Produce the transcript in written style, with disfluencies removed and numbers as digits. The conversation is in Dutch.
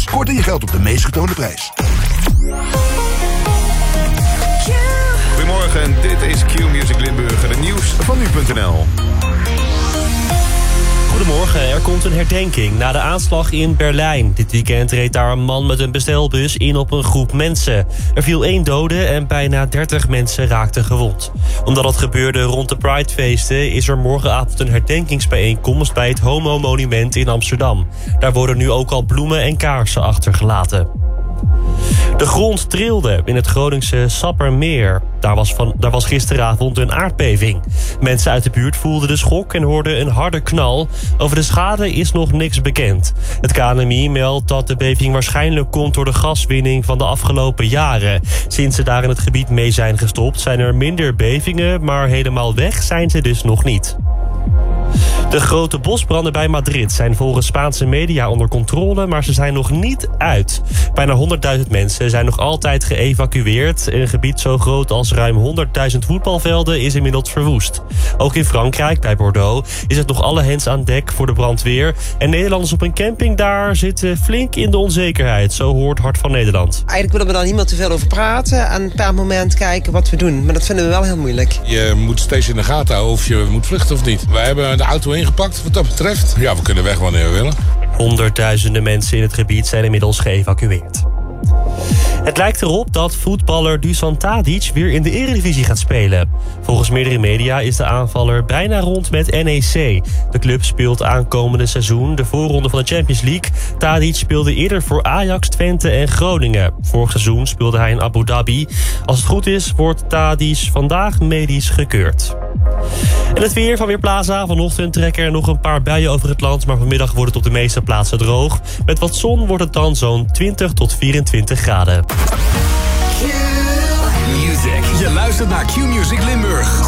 Plus. Kort in je geld op de meest getoonde prijs. Goedemorgen, dit is Q-Music Limburg, het nieuws van nu.nl. Goedemorgen, er komt een herdenking na de aanslag in Berlijn. Dit weekend reed daar een man met een bestelbus in op een groep mensen. Er viel 1 dode en bijna 30 mensen raakten gewond. Omdat het gebeurde rond de Pridefeesten is er morgenavond een herdenkingsbijeenkomst bij het Homo-monument in Amsterdam. Daar worden nu ook al bloemen en kaarsen achtergelaten. De grond trilde in het Groningse Sappermeer. Daar was gisteravond een aardbeving. Mensen uit de buurt voelden de schok en hoorden een harde knal. Over de schade is nog niks bekend. Het KNMI meldt dat de beving waarschijnlijk komt door de gaswinning van de afgelopen jaren. Sinds ze daar in het gebied mee zijn gestopt zijn er minder bevingen, maar helemaal weg zijn ze dus nog niet. De grote bosbranden bij Madrid zijn volgens Spaanse media onder controle, maar ze zijn nog niet uit. Bijna 100.000 mensen zijn nog altijd geëvacueerd. Een gebied zo groot als ruim 100.000 voetbalvelden is inmiddels verwoest. Ook in Frankrijk, bij Bordeaux, is het nog alle hens aan dek voor de brandweer. En Nederlanders op een camping daar zitten flink in de onzekerheid. Zo hoort Hart van Nederland. Eigenlijk willen we daar niet meer te veel over praten en per moment kijken wat we doen. Maar dat vinden we wel heel moeilijk. Je moet steeds in de gaten houden of je moet vluchten of niet. Wij hebben de auto ingepakt wat dat betreft. Ja, we kunnen weg wanneer we willen. Honderdduizenden mensen in het gebied zijn inmiddels geëvacueerd. Het lijkt erop dat voetballer Dusan Tadic weer in de Eredivisie gaat spelen. Volgens meerdere media is de aanvaller bijna rond met NEC. De club speelt aankomende seizoen de voorronde van de Champions League. Tadic speelde eerder voor Ajax, Twente en Groningen. Vorig seizoen speelde hij in Abu Dhabi. Als het goed is, wordt Tadic vandaag medisch gekeurd. En het weer van Weerplaza. Vanochtend trekken er nog een paar buien over het land, maar vanmiddag wordt het op de meeste plaatsen droog. Met wat zon wordt het dan zo'n 20 tot 24 graden. Q-Music. Je luistert naar Q-Music Limburg.